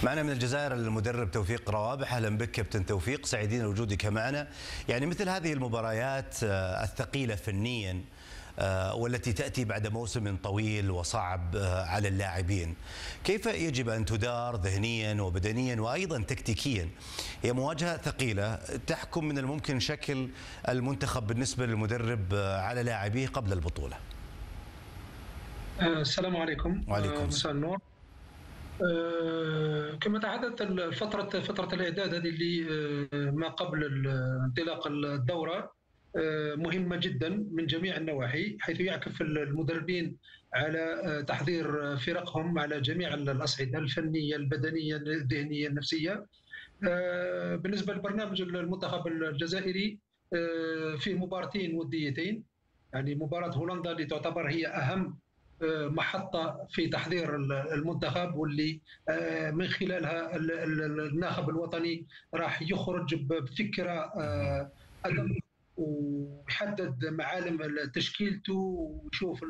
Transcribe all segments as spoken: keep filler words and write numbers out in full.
معنا من الجزائر المدرب توفيق روابح. اهلا بك كابتن توفيق، سعيدين وجودك معنا. يعني مثل هذه المباريات الثقيله فنيا والتي تاتي بعد موسم طويل وصعب على اللاعبين، كيف يجب ان تدار ذهنيا وبدنيا وايضا تكتيكيا؟ هي مواجهه ثقيله تحكم من الممكن شكل المنتخب بالنسبه للمدرب على لاعبيه قبل البطوله. السلام عليكم. وعليكم مساء النور. كما تحدثت فترة فترة الإعداد هذه اللي ما قبل انطلاق الدورة مهمة جدا من جميع النواحي، حيث يعكف المدربين على تحضير فرقهم على جميع الأصعدة الفنية البدنية الذهنية النفسية. بالنسبة لبرنامج المنتخب الجزائري فيه مباراتين وديتين، يعني مباراة هولندا اللي تعتبر هي أهم محطة في تحضير المنتخب، واللي من خلالها الناخب الوطني راح يخرج بفكرة أدق ويحدد معالم تشكيلته ويشوف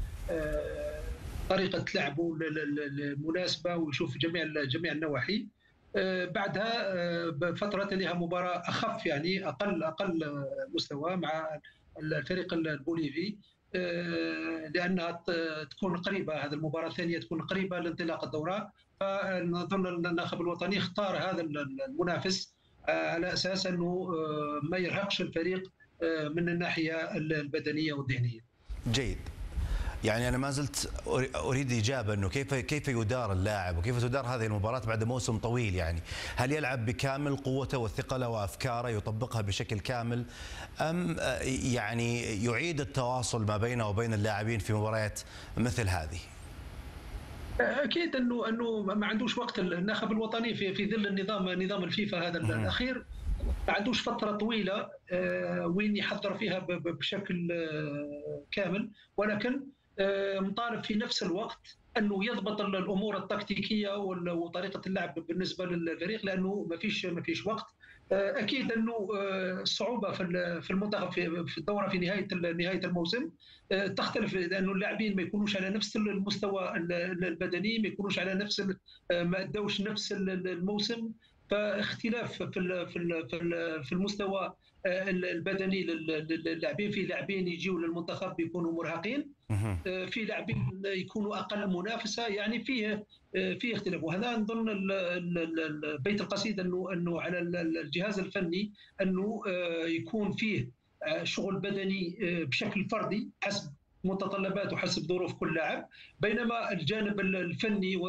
طريقة لعبه المناسبة ويشوف جميع جميع النواحي. بعدها بفترة لها مباراة أخف، يعني أقل أقل مستوى مع الفريق البوليفي، لأنها تكون قريبة، هذه المباراة الثانية تكون قريبة لانطلاق الدورة. فنظن الناخب الوطني اختار هذا المنافس على أساس أنه ما يرهقش الفريق من الناحية البدنية والذهنية. جيد. يعني أنا ما زلت أريد إجابة أنه كيف كيف يدار اللاعب وكيف تدار هذه المباراة بعد موسم طويل. يعني هل يلعب بكامل قوته وثقله وأفكاره يطبقها بشكل كامل، أم يعني يعيد التواصل ما بينه وبين اللاعبين في مباريات مثل هذه؟ أكيد أنه أنه ما عندوش وقت الناخب الوطني في في ظل النظام نظام الفيفا هذا الأخير، ما عندوش فترة طويلة وين يحضر فيها بشكل كامل، ولكن مطالب في نفس الوقت انه يضبط الامور التكتيكيه وطريقه اللعب بالنسبه للفريق، لانه ما فيش ما فيش وقت. اكيد انه الصعوبه في المنتخب في الدوره في نهايه نهايه الموسم تختلف، لانه اللاعبين ما يكونوش على نفس المستوى البدني، ما يكونوش على نفس ما ادوش نفس الموسم، فاختلاف في في المستوى البدني للاعبين. في لاعبين يجيوا للمنتخب بيكونوا مرهقين، في لاعبين يكونوا اقل منافسه، يعني فيه فيه اختلاف. وهذا نظن بيت القصيد انه انه على الجهاز الفني انه يكون فيه شغل بدني بشكل فردي حسب متطلبات وحسب ظروف كل لاعب، بينما الجانب الفني